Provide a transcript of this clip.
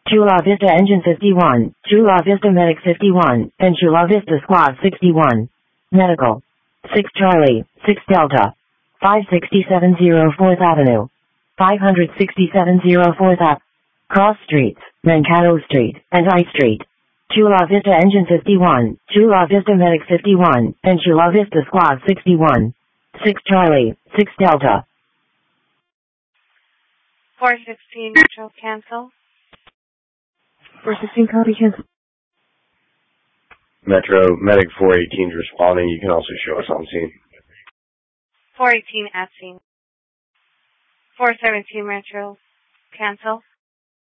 Chula Vista Engine 51, Chula Vista Medic 51, and Chula Vista Squad 61. Medical. 6 Charlie, 6 Delta. 56704 4th Avenue. 56704 Ave. Cross Streets, Mankato Street, and I Street. Chula Vista Engine 51, Chula Vista Medic 51, and Chula Vista Squad 61. 6 Charlie, 6 Delta. 416 Metro, cancel. 416 copy, cancel. Metro, Medic 418 is responding. You can also show us on scene. 418 at scene. 417 Metro, cancel.